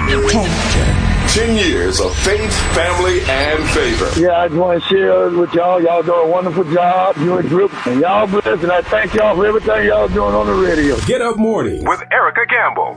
Character. 10 years of faith, family, and favor. Yeah, I just want to share with y'all. Y'all do a wonderful job. You and Group, and y'all blessed. And I thank y'all for everything y'all doing on the radio. Get Up Morning with Erica Campbell.